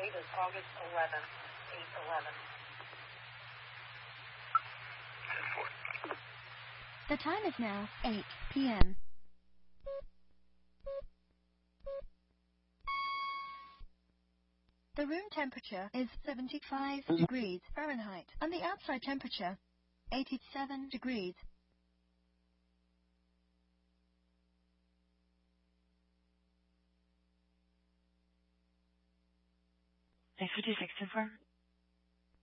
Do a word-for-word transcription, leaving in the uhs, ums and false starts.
date is August eleventh, eight eleven. The time is now eight p m The room temperature is seventy-five degrees Fahrenheit, and the outside temperature, eighty-seven degrees. Thanks for two six two four.